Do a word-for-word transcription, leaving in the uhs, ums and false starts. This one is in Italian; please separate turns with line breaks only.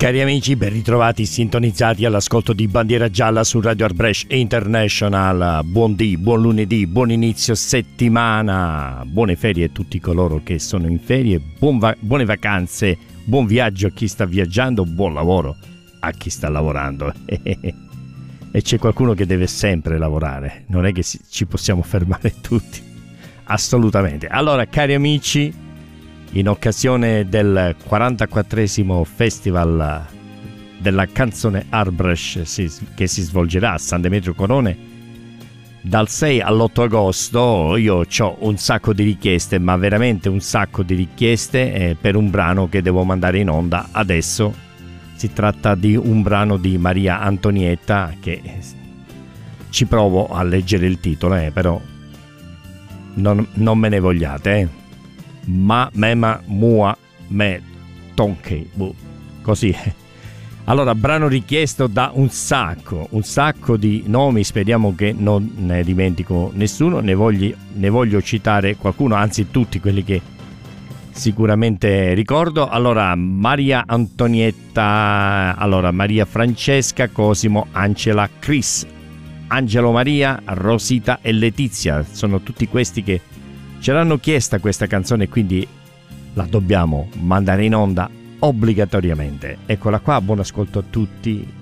Cari amici, ben ritrovati sintonizzati all'ascolto di Bandiera Gialla su Radio Arbresh International. Buon dì, buon lunedì, buon inizio settimana, buone ferie a tutti coloro che sono in ferie, buon va- buone vacanze, buon viaggio a chi sta viaggiando, buon lavoro a chi sta lavorando. E c'è qualcuno che deve sempre lavorare, non è che ci possiamo fermare tutti, assolutamente. Allora, cari amici, in occasione del quarantaquattresimo Festival della canzone Arbresh che si svolgerà a San Demetrio Corone dal sei all'otto agosto, io ho un sacco di richieste, ma veramente un sacco di richieste eh, per un brano che devo mandare in onda adesso. Si tratta di un brano di Maria Antonietta che ci provo a leggere il titolo, eh, però non, non me ne vogliate, eh. Ma mema mua me tonke così. Allora, brano richiesto da un sacco un sacco di nomi, speriamo che non ne dimentico nessuno, ne voglio, ne voglio citare qualcuno, anzi tutti quelli che sicuramente ricordo. Allora, Maria Antonietta, allora Maria Francesca, Cosimo, Angela, Chris, Angelo Maria, Rosita e Letizia, sono tutti questi che ce l'hanno chiesta questa canzone, quindi la dobbiamo mandare in onda obbligatoriamente. Eccola qua, buon ascolto a tutti.